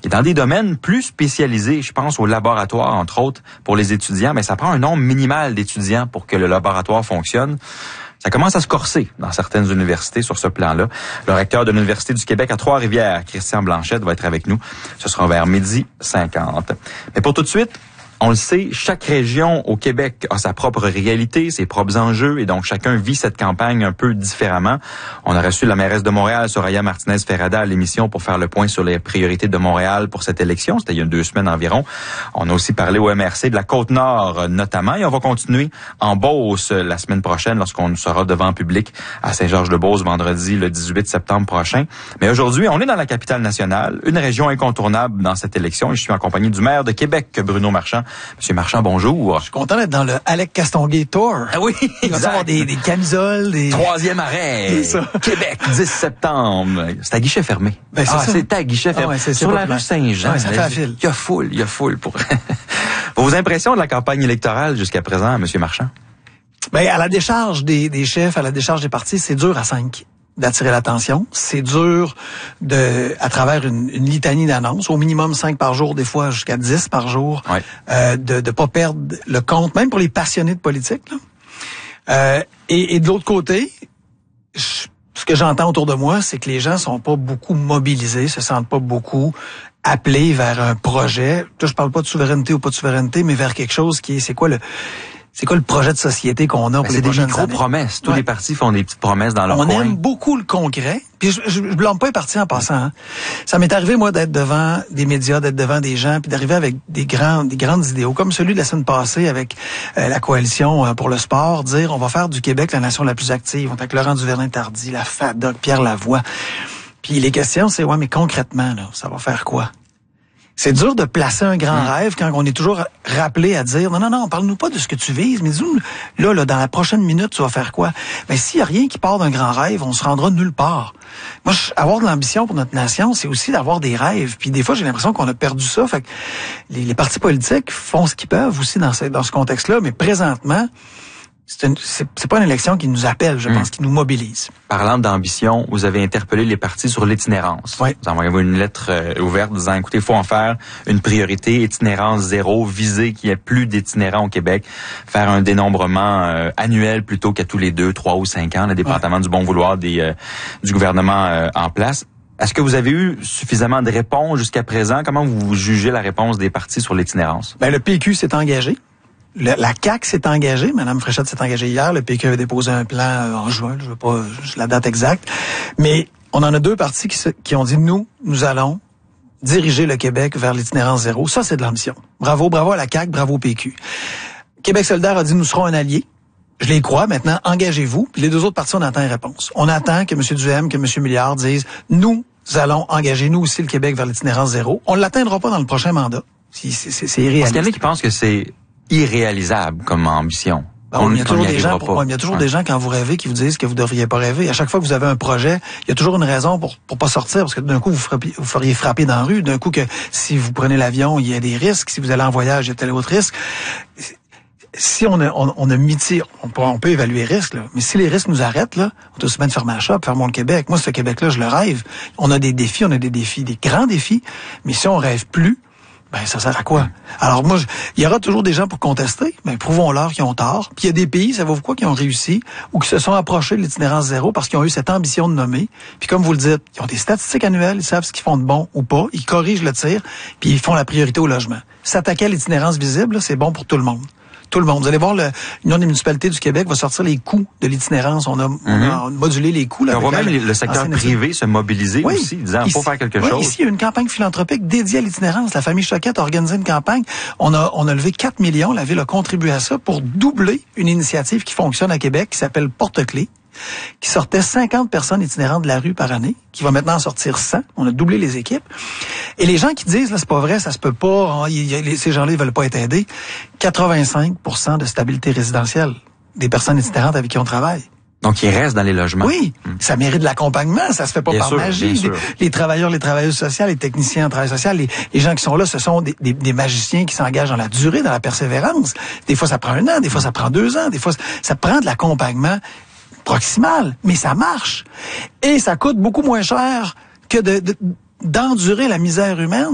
Et dans des domaines plus spécialisés, je pense au laboratoire, entre autres, pour les étudiants, mais ça prend un nombre minimal d'étudiants pour que le laboratoire fonctionne. Ça commence à se corser dans certaines universités sur ce plan-là. Le recteur de l'Université du Québec à Trois-Rivières, Christian Blanchette, va être avec nous. Ce sera vers 12h50. Mais pour tout de suite, on le sait, chaque région au Québec a sa propre réalité, ses propres enjeux, et donc chacun vit cette campagne un peu différemment. On a reçu la mairesse de Montréal, Soraya Martinez-Ferrada, à l'émission pour faire le point sur les priorités de Montréal pour cette élection. C'était il y a 2 semaines environ. On a aussi parlé au MRC de la Côte-Nord notamment, et on va continuer en Beauce la semaine prochaine lorsqu'on sera devant public à Saint-Georges-de-Beauce vendredi le 18 septembre prochain. Mais aujourd'hui, on est dans la capitale nationale, une région incontournable dans cette élection, et je suis en compagnie du maire de Québec, Bruno Marchand. Monsieur Marchand, bonjour. Je suis content d'être dans le Alec Castonguay Tour. Ah oui, il va y avoir des camisoles, des... 3e arrêt, Québec, 10 septembre. C'est à guichet fermé. Ben, c'est à guichet fermé. Ouais, sur la rue Saint-Jean. Ouais, ça fait la file. Il y a foule pour... Vos impressions de la campagne électorale jusqu'à présent, Monsieur Marchand? Ben, à la décharge des chefs, à la décharge des partis, c'est dur à 5 d'attirer l'attention. C'est dur à travers une litanie d'annonces, au minimum 5 par jour, des fois jusqu'à 10 par jour, ouais. de pas perdre le compte, même pour les passionnés de politique, là. Et de l'autre côté, ce que j'entends autour de moi, c'est que les gens sont pas beaucoup mobilisés, se sentent pas beaucoup appelés vers un projet. Là, je parle pas de souveraineté ou pas de souveraineté, mais vers quelque chose qui est, c'est quoi le projet de société qu'on a pour les prochaines années? C'est des micro-promesses. Tous les partis font des petites promesses dans leur coin. On aime beaucoup le concret. Puis je blâme pas les partis en passant. Hein. Ça m'est arrivé, moi, d'être devant des médias, d'être devant des gens, puis d'arriver avec des grandes idéaux, comme celui de la semaine passée avec la coalition pour le sport, dire on va faire du Québec la nation la plus active. On est avec Laurent Duvernay-Tardy, la FADOC, Pierre Lavoie. Puis les questions, c'est, ouais, mais concrètement, là, ça va faire quoi? C'est dur de placer un grand rêve quand on est toujours rappelé à dire non, parle-nous pas de ce que tu vises, mais dis-nous, là, dans la prochaine minute, tu vas faire quoi? Mais s'il y a rien qui part d'un grand rêve, on se rendra nulle part. Moi, avoir de l'ambition pour notre nation, c'est aussi d'avoir des rêves. Puis des fois, j'ai l'impression qu'on a perdu ça. Fait que les partis politiques font ce qu'ils peuvent aussi dans ce contexte-là, mais présentement, c'est pas une élection qui nous appelle, je pense, qui nous mobilise. Parlant d'ambition, vous avez interpellé les partis sur l'itinérance. Oui. Vous envoyez une lettre ouverte disant, écoutez, il faut en faire une priorité, itinérance zéro, viser qu'il n'y ait plus d'itinérants au Québec, faire un dénombrement annuel plutôt qu'à tous les 2, 3 ou 5 ans, dépendamment du bon vouloir du gouvernement en place. Est-ce que vous avez eu suffisamment de réponses jusqu'à présent? Comment vous jugez la réponse des partis sur l'itinérance? Ben, le PQ s'est engagé. La CAQ s'est engagée, Mme Fréchette s'est engagée hier, le PQ avait déposé un plan en juin, je veux pas la date exacte, mais on en a 2 partis qui ont dit nous allons diriger le Québec vers l'itinérance zéro. Ça, c'est de l'ambition. Bravo à la CAQ, bravo au PQ. Québec solidaire a dit nous serons un allié. Je les crois. Maintenant, engagez-vous. Puis les 2 autres partis, on attend une réponse. On attend que M. Duhem, que M. Milliard disent nous allons engager nous aussi le Québec vers l'itinérance zéro. On ne l'atteindra pas dans le prochain mandat. C'est irréaliste. Parce qu'il y en a qui pensent que c'est irréalisable comme ambition. Il y a toujours des gens, quand vous rêvez, qui vous disent que vous devriez pas rêver. À chaque fois que vous avez un projet, il y a toujours une raison pour pas sortir, parce que d'un coup, vous feriez frapper dans la rue. D'un coup, que si vous prenez l'avion, il y a des risques. Si vous allez en voyage, il y a tel autre risque. Si on a miti, on peut évaluer les risques, là. Mais si les risques nous arrêtent, là, on peut aussi bien fermer la shop, fermer le Québec. Moi, ce Québec-là, je le rêve. On a des défis, des grands défis. Mais si on rêve plus, ben, ça sert à quoi? Alors moi, il y aura toujours des gens pour contester, mais prouvons-leur qu'ils ont tort. Puis il y a des pays, ça vaut quoi, qui ont réussi ou qui se sont approchés de l'itinérance zéro parce qu'ils ont eu cette ambition de nommer. Puis comme vous le dites, ils ont des statistiques annuelles, ils savent ce qu'ils font de bon ou pas, ils corrigent le tir, puis ils font la priorité au logement. S'attaquer à l'itinérance visible, c'est bon pour tout le monde. Tout le monde. Vous allez voir, l'Union des municipalités du Québec va sortir les coûts de l'itinérance. On a modulé les coûts. Là, on voit même le secteur privé se mobiliser aussi, disant qu'il faut faire quelque chose. Ici, il y a une campagne philanthropique dédiée à l'itinérance. La famille Choquette a organisé une campagne. On a levé 4 millions. La Ville a contribué à ça pour doubler une initiative qui fonctionne à Québec, qui s'appelle Porte-Clés, qui sortait 50 personnes itinérantes de la rue par année, qui va maintenant en sortir 100. On a doublé les équipes. Et les gens qui disent, là, c'est pas vrai, ça se peut pas, ces gens-là, ils veulent pas être aidés. 85% de stabilité résidentielle des personnes itinérantes avec qui on travaille. Donc, ils restent dans les logements. Oui, ça mérite de l'accompagnement, ça se fait pas par magie. Les travailleurs, les travailleuses sociales, les techniciens en travail social, les gens qui sont là, ce sont des magiciens qui s'engagent dans la durée, dans la persévérance. Des fois, ça prend 1 an, des fois, ça prend 2 ans, des fois, ça prend de l'accompagnement proximal, mais ça marche. Et ça coûte beaucoup moins cher que d'endurer la misère humaine.